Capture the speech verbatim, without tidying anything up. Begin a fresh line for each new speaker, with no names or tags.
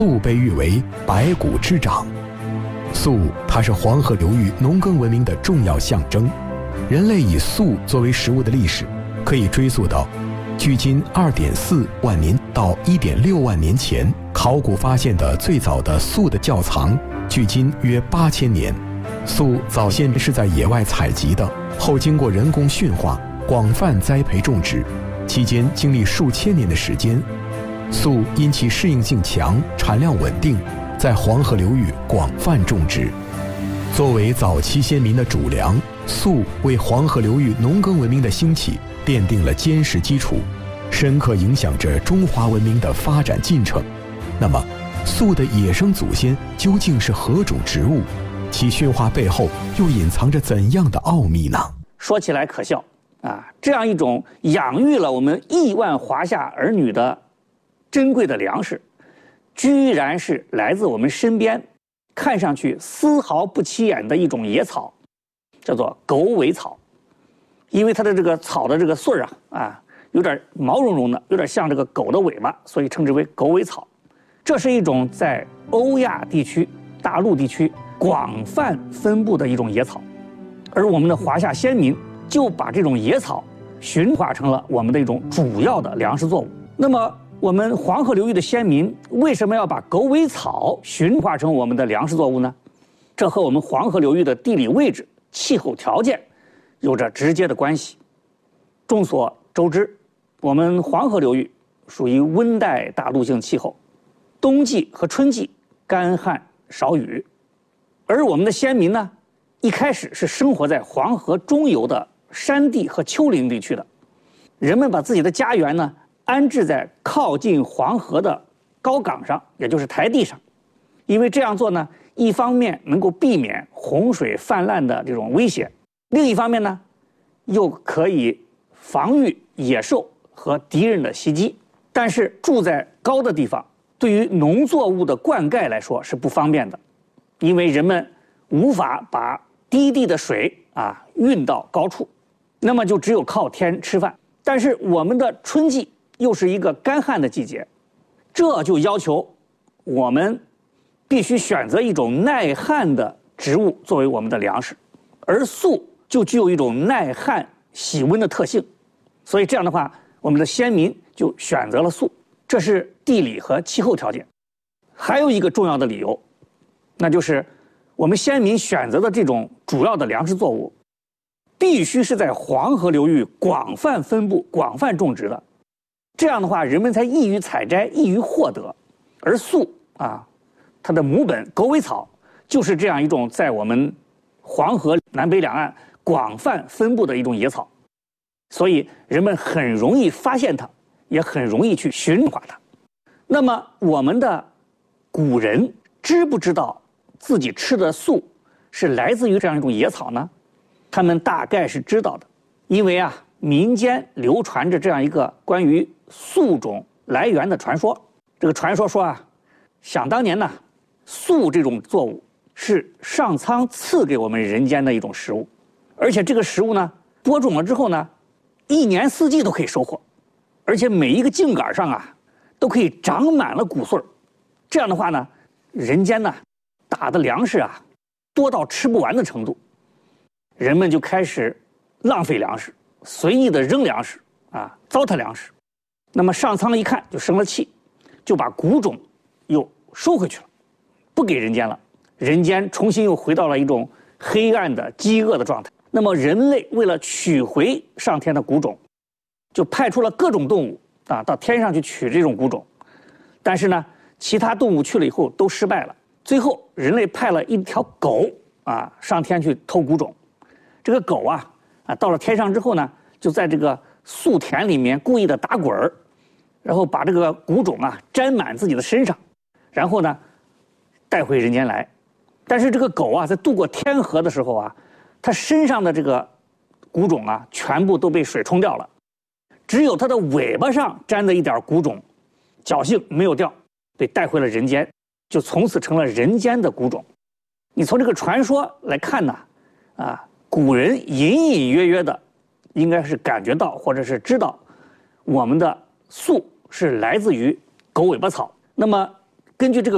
粟被誉为百谷之长。粟，它是黄河流域农耕文明的重要象征。人类以粟作为食物的历史，可以追溯到距今二点四万年到一点六万年前。考古发现的最早的粟的窖藏，距今约八千年。粟早先是在野外采集的，后经过人工驯化，广泛栽培种植，期间经历数千年的时间。粟因其适应性强，产量稳定，在黄河流域广泛种植。作为早期先民的主粮，粟为黄河流域农耕文明的兴起奠定了坚实基础，深刻影响着中华文明的发展进程。那么，粟的野生祖先究竟是何种植物？其驯化背后又隐藏着怎样的奥秘呢？
说起来可笑啊！这样一种养育了我们亿万华夏儿女的珍贵的粮食，居然是来自我们身边，看上去丝毫不起眼的一种野草，叫做狗尾草。因为它的这个草的这个穗儿啊啊，有点毛茸茸的，有点像这个狗的尾巴，所以称之为狗尾草。这是一种在欧亚地区、大陆地区广泛分布的一种野草，而我们的华夏先民就把这种野草驯化成了我们的一种主要的粮食作物。那么，我们黄河流域的先民为什么要把狗尾草驯化成我们的粮食作物呢？这和我们黄河流域的地理位置、气候条件有着直接的关系。众所周知，我们黄河流域属于温带大陆性气候，冬季和春季干旱少雨，而我们的先民呢，一开始是生活在黄河中游的山地和丘陵地区的，人们把自己的家园呢安置在靠近黄河的高岗上，也就是台地上，因为这样做呢，一方面能够避免洪水泛滥的这种危险，另一方面呢，又可以防御野兽和敌人的袭击。但是住在高的地方，对于农作物的灌溉来说是不方便的，因为人们无法把低地的水啊运到高处，那么就只有靠天吃饭。但是我们的春季又是一个干旱的季节，这就要求我们必须选择一种耐旱的植物作为我们的粮食，而粟就具有一种耐旱喜温的特性，所以这样的话，我们的先民就选择了粟，这是地理和气候条件。还有一个重要的理由，那就是我们先民选择的这种主要的粮食作物，必须是在黄河流域广泛分布、广泛种植的。这样的话，人们才易于采摘，易于获得。而粟啊，它的母本狗尾草就是这样一种在我们黄河南北两岸广泛分布的一种野草，所以人们很容易发现它，也很容易去驯化它。那么，我们的古人知不知道自己吃的粟是来自于这样一种野草呢？他们大概是知道的，因为啊，民间流传着这样一个关于粟种来源的传说。这个传说说啊，想当年呢，粟这种作物是上苍赐给我们人间的一种食物，而且这个食物呢，播种了之后呢，一年四季都可以收获，而且每一个茎杆上啊，都可以长满了谷穗儿。这样的话呢，人间呢，打的粮食啊，多到吃不完的程度，人们就开始浪费粮食，随意的扔粮食啊，糟蹋粮食。那么上苍一看就生了气，就把谷种又收回去了，不给人间了。人间重新又回到了一种黑暗的饥饿的状态。那么人类为了取回上天的谷种，就派出了各种动物啊到天上去取这种谷种，但是呢，其他动物去了以后都失败了。最后人类派了一条狗啊上天去偷谷种。这个狗啊啊到了天上之后呢，就在这个粟田里面故意的打滚儿，然后把这个谷种啊沾满自己的身上，然后呢带回人间来。但是这个狗啊在渡过天河的时候啊，它身上的这个谷种啊全部都被水冲掉了，只有它的尾巴上沾的一点谷种侥幸没有掉，被带回了人间，就从此成了人间的谷种。你从这个传说来看呢，啊，古人隐隐约约的应该是感觉到或者是知道我们的粟是来自于狗尾巴草。那么根据这个